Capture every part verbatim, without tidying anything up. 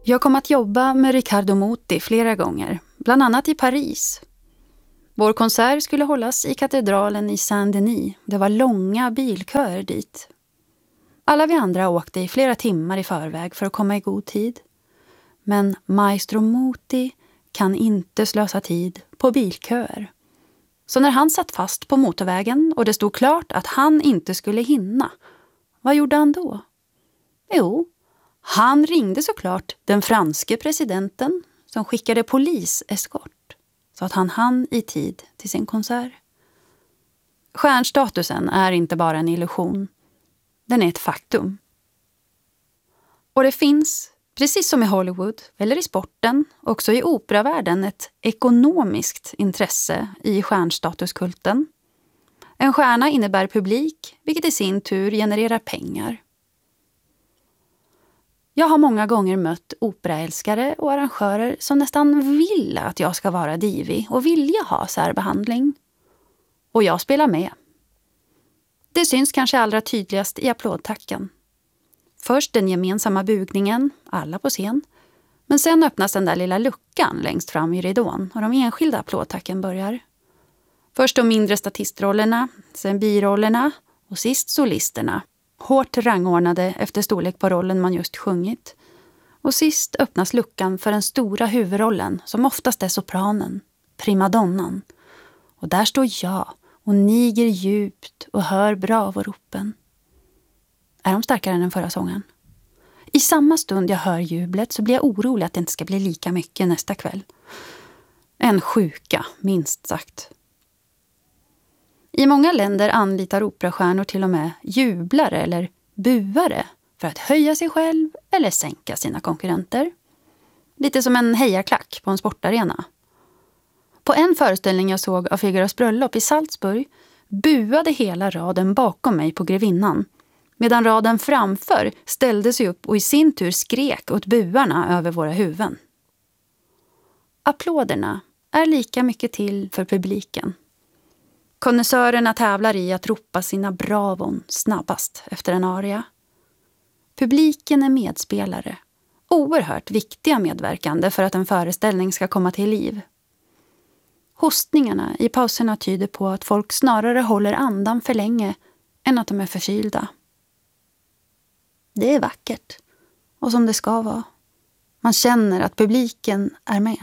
Jag kom att jobba med Riccardo Muti flera gånger, bland annat i Paris. Vår konsert skulle hållas i katedralen i Saint-Denis. Det var långa bilköer dit. Alla vi andra åkte i flera timmar i förväg för att komma i god tid. Men Maestro Muti kan inte slösa tid på bilköer. Så när han satt fast på motorvägen och det stod klart att han inte skulle hinna, vad gjorde han då? Jo, han ringde såklart den franske presidenten som skickade poliseskort så att han hann i tid till sin konsert. Stjärnstatusen är inte bara en illusion. Den är ett faktum. Och det finns, precis som i Hollywood eller i sporten, också i operavärlden ett ekonomiskt intresse i stjärnstatuskulten. En stjärna innebär publik, vilket i sin tur genererar pengar. Jag har många gånger mött operaälskare och arrangörer som nästan vill att jag ska vara divig och vilja ha särbehandling. Och jag spelar med. Det syns kanske allra tydligast i applådtacken. Först den gemensamma bugningen, alla på scen. Men sen öppnas den där lilla luckan längst fram i ridån och de enskilda applådtacken börjar. Först de mindre statistrollerna, sen birollerna och sist solisterna. Hårt rangordnade efter storlek på rollen man just sjungit. Och sist öppnas luckan för den stora huvudrollen som oftast är sopranen, primadonnan. Och där står jag och niger djupt och hör bravoropen. Är de starkare än den förra sången? I samma stund jag hör jublet så blir jag orolig att det inte ska bli lika mycket nästa kväll. En sjuka, minst sagt. I många länder anlitar operastjärnor till och med jublare eller buare för att höja sig själv eller sänka sina konkurrenter. Lite som en hejarklack på en sportarena. På en föreställning jag såg av Figaros bröllop i Salzburg buade hela raden bakom mig på grevinnan, medan raden framför ställde sig upp och i sin tur skrek åt buarna över våra huvuden. Applåderna är lika mycket till för publiken. Konnässörerna tävlar i att ropa sina bravon snabbast efter en aria. Publiken är medspelare, oerhört viktiga medverkande för att en föreställning ska komma till liv. Hostningarna i pauserna tyder på att folk snarare håller andan för länge än att de är förkylda. Det är vackert och som det ska vara. Man känner att publiken är med.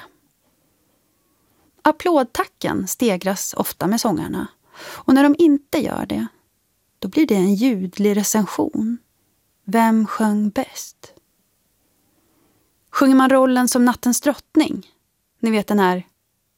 Applådtacken stegras ofta med sångarna. Och när de inte gör det, då blir det en ljudlig recension. Vem sjöng bäst? Sjunger man rollen som nattens drottning? Ni vet den här.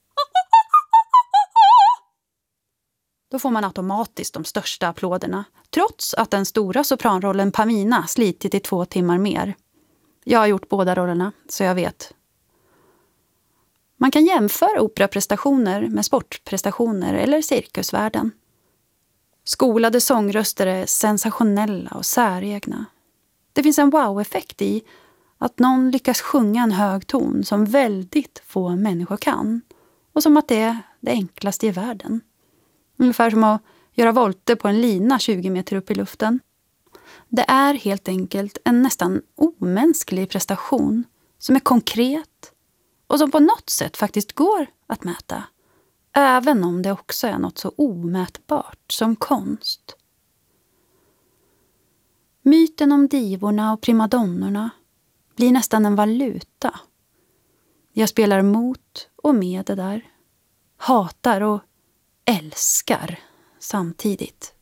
Då får man automatiskt de största applåderna. Trots att den stora sopranrollen Pamina slitit i två timmar mer. Jag har gjort båda rollerna, så jag vet. Man kan jämföra operaprestationer med sportprestationer eller cirkusvärlden. Skolade sångröster är sensationella och säregna. Det finns en wow-effekt i att någon lyckas sjunga en hög ton som väldigt få människor kan. Och som att det är det enklaste i världen. Ungefär som att göra volter på en lina tjugo meter upp i luften. Det är helt enkelt en nästan omänsklig prestation som är konkret och som på något sätt faktiskt går att mäta. Även om det också är något så omätbart som konst. Myten om divorna och primadonnorna blir nästan en valuta. Jag spelar mot och med det där. Hatar och älskar samtidigt.